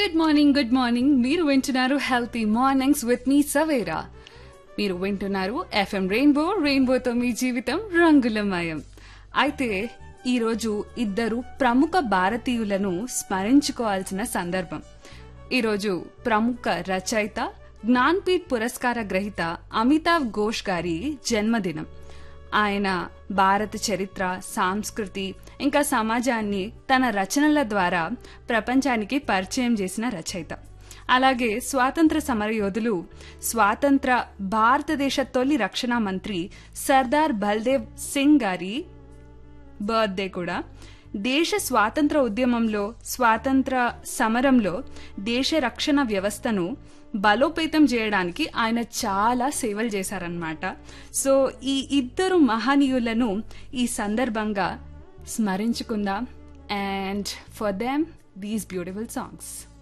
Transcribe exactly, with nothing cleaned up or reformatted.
Good morning good morning మీరు వింటున్నారు healthy mornings with me Savera. మీరు వింటున్నారు ఎఫ్ఎం రెయిన్బో, రెయిన్బోతో మీ జీవితం రంగులమయం. అయితే ఈరోజు ఇద్దరు ప్రముఖ భారతీయులను స్మరించుకోవాల్సిన సందర్భం. ఈరోజు ప్రముఖ రచయిత, జ్ఞాన్పీఠ్ పురస్కార గ్రహీత అమితావ్ ఘోష్ గారి జన్మదినం. ఆయన భారత చరిత్ర, సంస్కృతి ఇంకా సమాజాన్ని తన రచనల ద్వారా ప్రపంచానికి పరిచయం చేసిన రచయిత. అలాగే స్వాతంత్ర సమరయోధులు, స్వాతంత్ర భారతదేశ తొలి రక్షణ మంత్రి సర్దార్ బల్దేవ్ సింగ్ గారి బర్త్డే కూడా. దేశ స్వాతంత్ర ఉద్యమంలో, స్వాతంత్ర సమరంలో దేశ రక్షణ వ్యవస్థను బలోపేతం చేయడానికి ఆయన చాలా సేవలు చేశారనమాట. సో ఈ ఇద్దరు మహనీయులను ఈ సందర్భంగా స్మరించుకుందాం. And for them these beautiful songs.